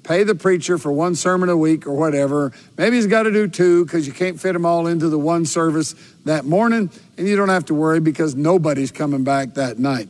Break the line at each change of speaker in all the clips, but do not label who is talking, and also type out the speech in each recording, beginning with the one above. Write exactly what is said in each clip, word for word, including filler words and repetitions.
pay the preacher for one sermon a week or whatever. Maybe he's got to do two because you can't fit them all into the one service that morning, and you don't have to worry because nobody's coming back that night.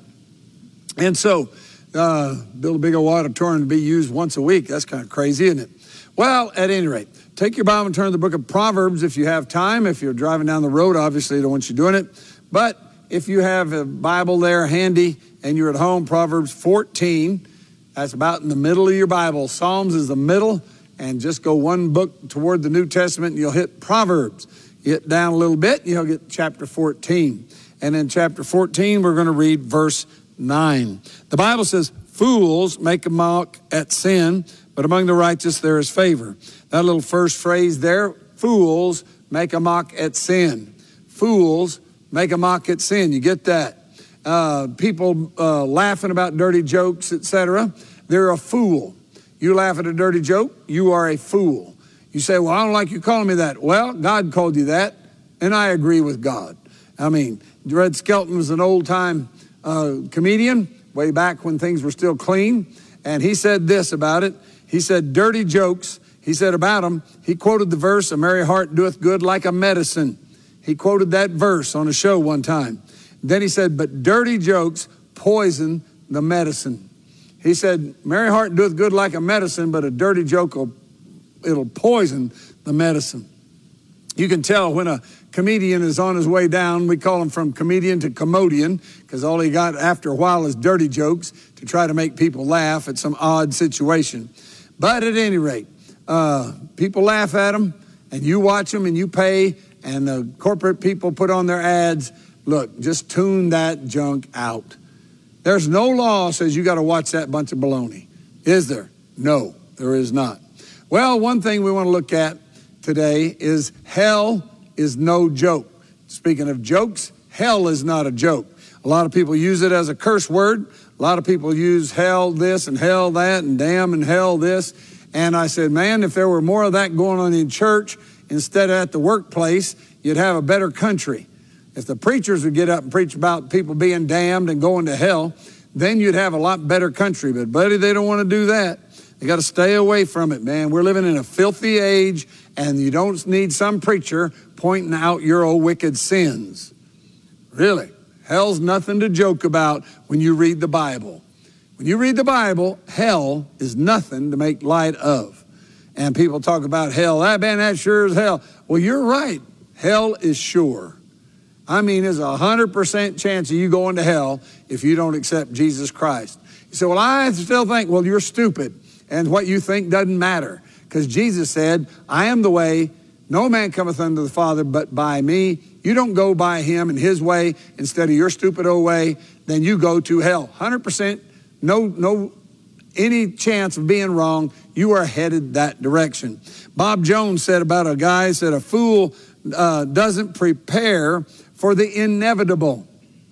And so, uh, build a big old auditorium to be used once a week. That's kind of crazy, isn't it? Well, at any rate, take your Bible and turn to the book of Proverbs if you have time. If you're driving down the road, obviously, I don't want you doing it. But if you have a Bible there handy and you're at home, Proverbs fourteen, that's about in the middle of your Bible. Psalms is the middle, and just go one book toward the New Testament, and you'll hit Proverbs. You hit down a little bit, you'll get chapter fourteen. And in chapter fourteen, we're going to read verse nine. The Bible says, fools make a mock at sin, but among the righteous there is favor. That little first phrase there, fools make a mock at sin. Fools make a mock at sin. You get that? Uh, people uh, laughing about dirty jokes, et cetera. They're a fool. You laugh at a dirty joke, you are a fool. You say, well, I don't like you calling me that. Well, God called you that, and I agree with God. I mean, Red Skelton was an old-time uh, comedian way back when things were still clean, and he said this about it. He said, dirty jokes, he said about them, he quoted the verse, a merry heart doeth good like a medicine. He quoted that verse on a show one time. Then he said, but dirty jokes poison the medicine. He said, merry heart doeth good like a medicine, but a dirty joke will it'll poison the medicine. You can tell when a comedian is on his way down. We call him from comedian to commodian because all he got after a while is dirty jokes to try to make people laugh at some odd situation. But at any rate, uh, people laugh at them, and you watch them and you pay, and the corporate people put on their ads. Look, just tune that junk out. There's no law says you got to watch that bunch of baloney. Is there? No, there is not. Well, one thing we want to look at today is hell is no joke. Speaking of jokes, hell is not a joke. A lot of people use it as a curse word. A lot of people use hell this and hell that and damn and hell this. And I said, man, if there were more of that going on in church instead of at the workplace, you'd have a better country. If the preachers would get up and preach about people being damned and going to hell, then you'd have a lot better country. But, buddy, they don't want to do that. You got to stay away from it, man. We're living in a filthy age, and you don't need some preacher pointing out your old wicked sins. Really, hell's nothing to joke about when you read the Bible. When you read the Bible, hell is nothing to make light of. And people talk about hell. Ah, man, that sure is hell. Well, you're right. Hell is sure. I mean, there's a one hundred percent chance of you going to hell if you don't accept Jesus Christ. You say, well, I still think, well, you're stupid. And what you think doesn't matter. Because Jesus said, I am the way. No man cometh unto the Father but by me. You don't go by him and his way instead of your stupid old way. Then you go to hell. one hundred percent, no, no, any chance of being wrong. You are headed that direction. Bob Jones said about a guy, said a fool uh, doesn't prepare for the inevitable.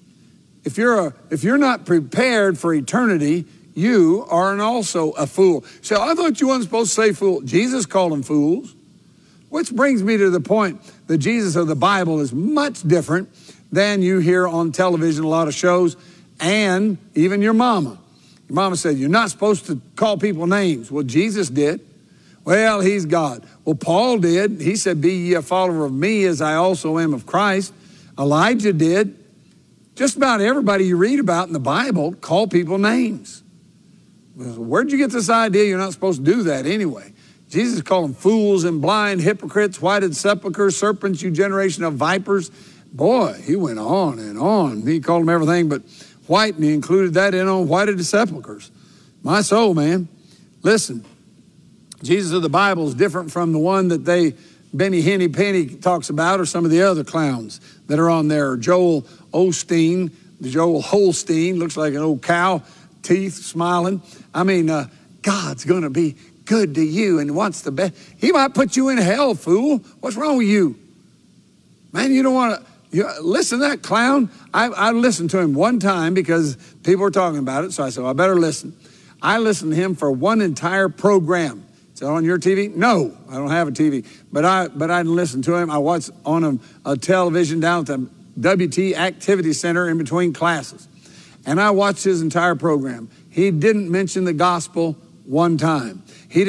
If you're a, if you're not prepared for eternity, you are also a fool. So I thought you weren't supposed to say fool. Jesus called them fools. Which brings me to the point that Jesus of the Bible is much different than you hear on television, a lot of shows, and even your mama. Your mama said, you're not supposed to call people names. Well, Jesus did. Well, he's God. Well, Paul did. He said, be ye a follower of me as I also am of Christ. Elijah did. Just about everybody you read about in the Bible call people names. Where'd you get this idea you're not supposed to do that anyway? Jesus called them fools and blind, hypocrites, whited sepulchres, serpents, you generation of vipers. Boy, he went on and on. He called them everything but white, and he included that in on whited sepulchres. My soul, man. Listen, Jesus of the Bible is different from the one that they, Benny Henny Penny talks about, or some of the other clowns that are on there. Joel Osteen, Joel Holstein, looks like an old cow, teeth smiling. I mean, uh, God's going to be good to you and wants the best. He might put you in hell, fool. What's wrong with you? Man, you don't want to you, listen to that clown. I, I listened to him one time because people were talking about it, so I said, well, I better listen. I listened to him for one entire program. Is it on your T V? No, I don't have a T V. But I but I listened to him. I watched on a, a television down at the W T Activity Center in between classes. And I watched his entire program. He didn't mention the gospel one time.